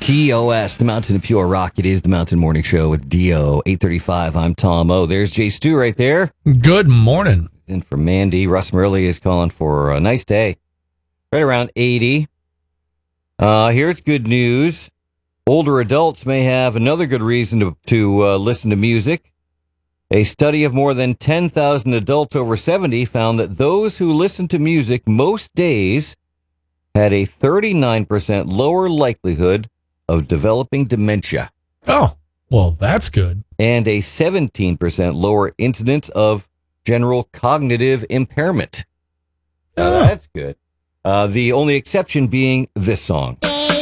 TOS, the Mountain of Pure Rock. It is the Mountain Morning Show with Dio. 8:35. I'm Tom O. There's Jay Stu right there. Good morning. And for Mandy, Russ Murley is calling for a nice day. Right around 80. Here's good news. Older adults may have another good reason to listen to music. A study of more than 10,000 adults over 70 found that those who listen to music most days had a 39% lower likelihood of developing dementia. Oh, well, that's good. And a 17% lower incidence of general cognitive impairment. Now, that's good. The only exception being this song.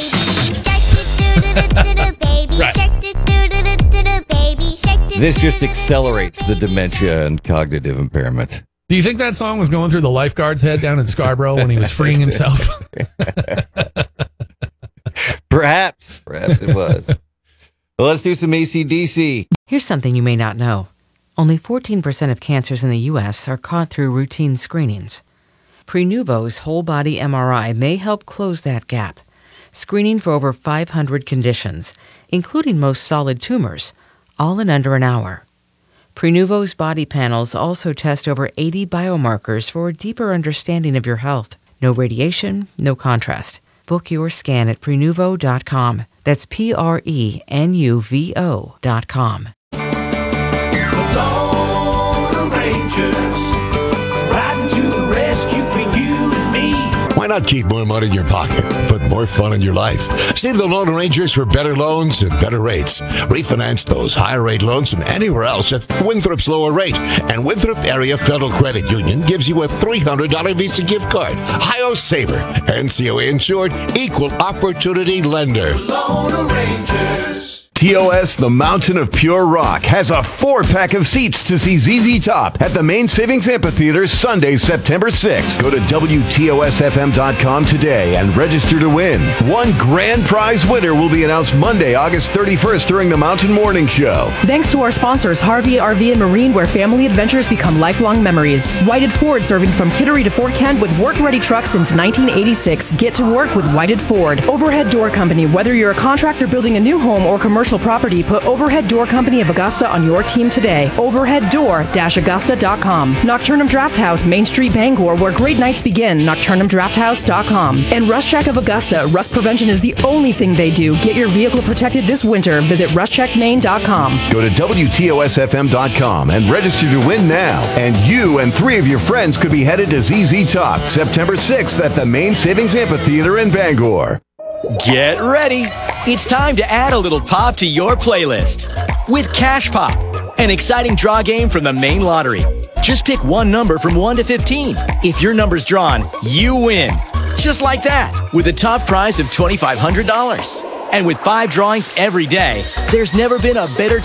This just accelerates the dementia and cognitive impairment. Do you think that song was going through the lifeguard's head down in Scarborough when he was freeing himself? Perhaps it was. Well, let's do some AC/DC. Here's something you may not know. Only 14% of cancers in the U.S. are caught through routine screenings. Prenuvo's whole body MRI may help close that gap, screening for over 500 conditions, including most solid tumors, all in under an hour. Prenuvo's body panels also test over 80 biomarkers for a deeper understanding of your health. No radiation, no contrast. Book your scan at Prenuvo.com. That's Prenuvo.com. The Lone Rangers, riding to the rescue for you and me. Why not keep more money in your pocket, put more fun in your life? See the Lone Rangers for better loans and better rates. Refinance those higher rate loans from anywhere else at Winthrop's lower rate. And Winthrop Area Federal Credit Union gives you a $300 Visa gift card. Hi-Yo Saver, NCOA insured, equal opportunity lender. Lone Rangers. TOS, the Mountain of Pure Rock, has a 4-pack of seats to see ZZ Top at the Main Savings Amphitheater Sunday, September 6th. Go to WTOSFM.com today and register to win. One grand prize winner will be announced Monday, August 31st during the Mountain Morning Show. Thanks to our sponsors, Harvey RV and Marine, where family adventures become lifelong memories. Whited Ford, serving from Kittery to Fort Kent with work-ready trucks since 1986. Get to work with Whited Ford. Overhead Door Company, whether you're a contractor building a new home or commercial property, put Overhead Door Company of Augusta on your team today. Overheaddoor-augusta.com. Nocturnum Draft House, Main Street, Bangor, where great nights begin. NocturnumDraftHouse.com. And Rust Check of Augusta. Rust prevention is the only thing they do. Get your vehicle protected this winter. Visit rustcheckmaine.com. Go to WTOSFM.com and register to win now. And you and 3 of your friends could be headed to ZZ Top September 6th at the Main Savings Amphitheater in Bangor. Get ready. It's time to add a little pop to your playlist with Cash Pop, an exciting draw game from the Maine Lottery. Just pick one number from 1 to 15. If your number's drawn, you win. Just like that, with a top prize of $2,500. And with 5 drawings every day, there's never been a better